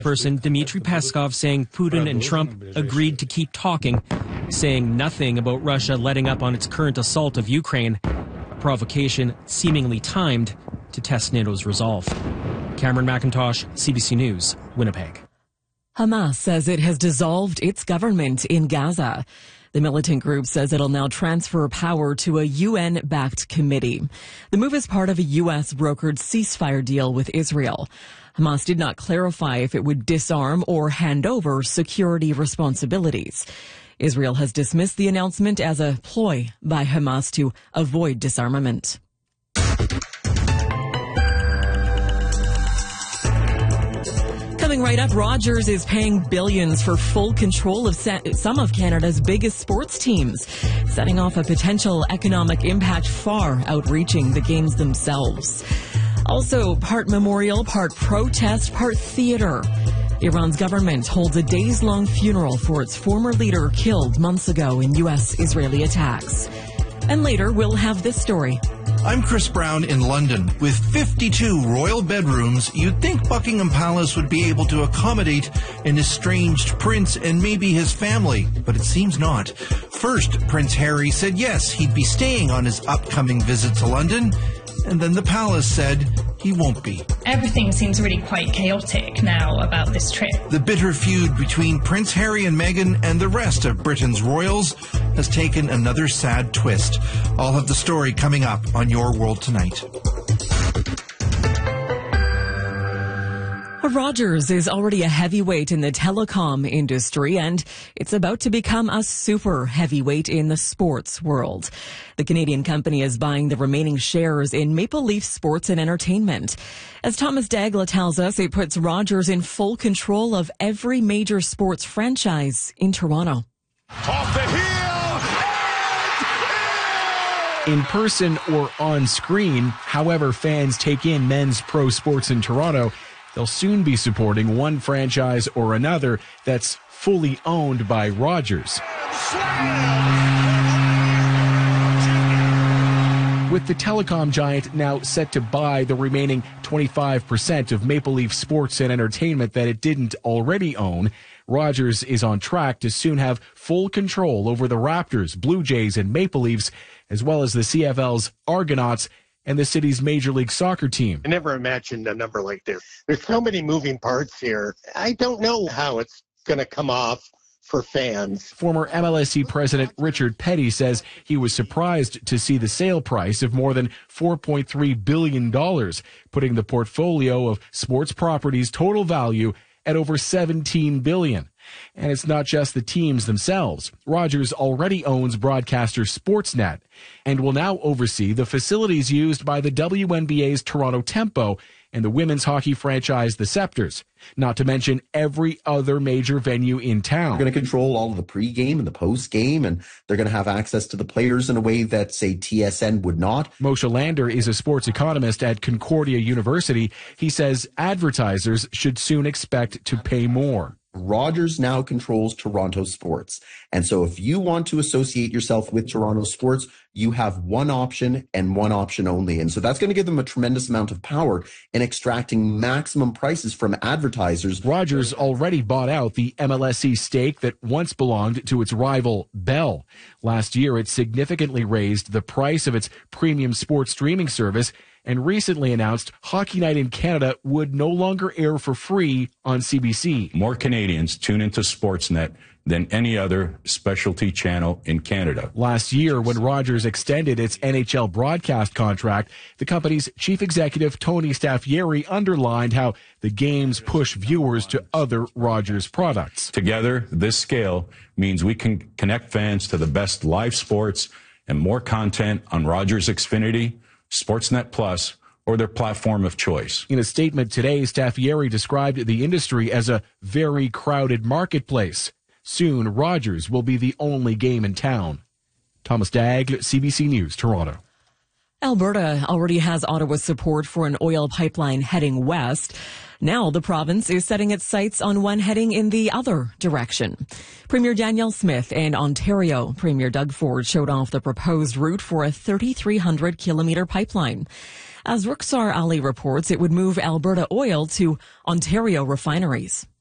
Person Dmitry Peskov saying Putin and Trump agreed to keep talking, saying nothing about Russia letting up on its current assault of Ukraine, a provocation seemingly timed to test NATO's resolve. Cameron McIntosh, CBC News, Winnipeg. Hamas says it has dissolved its government in Gaza. The militant group says it'll now transfer power to a UN-backed committee. The move is part of a U.S.-brokered ceasefire deal with Israel. Hamas did not clarify if it would disarm or hand over security responsibilities. Israel has dismissed the announcement as a ploy by Hamas to avoid disarmament. Coming right up, Rogers is paying billions for full control of some of Canada's biggest sports teams, setting off a potential economic impact far outreaching the games themselves. Also, part memorial, part protest, part theater. Iran's government holds a days-long funeral for its former leader killed months ago in U.S.-Israeli attacks. And later, we'll have this story. I'm Chris Brown in London. With 52 royal bedrooms, you'd think Buckingham Palace would be able to accommodate an estranged prince and maybe his family, but it seems not. First, Prince Harry said yes, he'd be staying on his upcoming visit to London, and then the palace said he won't be. Everything seems really quite chaotic now about this trip. The bitter feud between Prince Harry and Meghan and the rest of Britain's royals has taken another sad twist. I'll have the story coming up on Your World Tonight. Rogers is already a heavyweight in the telecom industry, and it's about to become a super heavyweight in the sports world. The Canadian company is buying the remaining shares in Maple Leaf Sports and Entertainment. As Thomas Dagla tells us, it puts Rogers in full control of every major sports franchise in Toronto. Off the heel! In person or on screen, however fans take in men's pro sports in Toronto, they'll soon be supporting one franchise or another that's fully owned by Rogers. With the telecom giant now set to buy the remaining 25% of Maple Leaf Sports and Entertainment that it didn't already own, Rogers is on track to soon have full control over the Raptors, Blue Jays, and Maple Leafs, as well as the CFL's Argonauts and the city's Major League Soccer team. I never imagined a number like this. There's so many moving parts here. I don't know how it's going to come off for fans. Former MLSE president Richard Petty says he was surprised to see the sale price of more than $4.3 billion, putting the portfolio of sports properties' total value at over $17 billion. And it's not just the teams themselves. Rogers already owns broadcaster Sportsnet and will now oversee the facilities used by the WNBA's Toronto Tempo and the women's hockey franchise the Scepters, not to mention every other major venue in town. They're going to control all of the pregame and the postgame, and they're going to have access to the players in a way that, say, TSN would not. Moshe Lander is a sports economist at Concordia University. He says advertisers should soon expect to pay more. Rogers now controls Toronto sports. And so if you want to associate yourself with Toronto sports, you have one option and one option only. And so that's going to give them a tremendous amount of power in extracting maximum prices from advertisers. Rogers already bought out the MLSE stake that once belonged to its rival Bell. Last year, it significantly raised the price of its premium sports streaming service and recently announced Hockey Night in Canada would no longer air for free on CBC. More Canadians tune into Sportsnet than any other specialty channel in Canada. Last year, when Rogers extended its NHL broadcast contract, the company's chief executive, Tony Staffieri, underlined how the games push viewers to other Rogers products. Together, this scale means we can connect fans to the best live sports and more content on Rogers Xfinity, Sportsnet Plus, or their platform of choice. In a statement today, Staffieri described the industry as a very crowded marketplace. Soon, Rogers will be the only game in town. Thomas Dagg, CBC News, Toronto. Alberta already has Ottawa's support for an oil pipeline heading west. Now the province is setting its sights on one heading in the other direction. Premier Danielle Smith and Ontario Premier Doug Ford showed off the proposed route for a 3,300-kilometer pipeline. As Rukhsar Ali reports, it would move Alberta oil to Ontario refineries.